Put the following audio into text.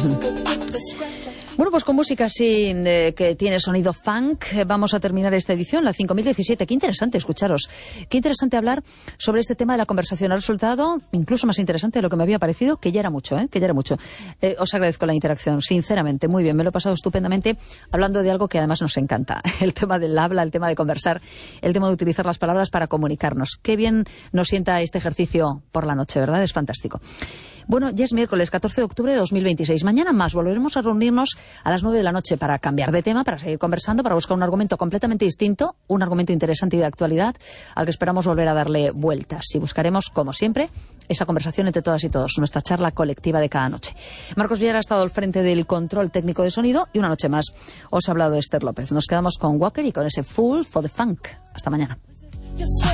Bueno, pues con música así que tiene sonido funk, vamos a terminar esta edición, la 5017. Qué interesante escucharos, qué interesante hablar sobre este tema de la conversación. Ha resultado incluso más interesante de lo que me había parecido, que ya era mucho, que ya era mucho. Os agradezco la interacción, sinceramente, muy bien, me lo he pasado estupendamente hablando de algo que además nos encanta, el tema del habla, el tema de conversar, el tema de utilizar las palabras para comunicarnos. Qué bien nos sienta este ejercicio por la noche, ¿verdad? Es fantástico. Bueno, ya es miércoles 14 de octubre de 2026. Mañana más volveremos a reunirnos a las 9 de la noche para cambiar de tema, para seguir conversando, para buscar un argumento completamente distinto, un argumento interesante y de actualidad, al que esperamos volver a darle vueltas. Y buscaremos, como siempre, esa conversación entre todas y todos, nuestra charla colectiva de cada noche. Marcos Villar ha estado al frente del control técnico de sonido y una noche más os ha hablado Esther López. Nos quedamos con Walker y con ese Fool for the Funk. Hasta mañana.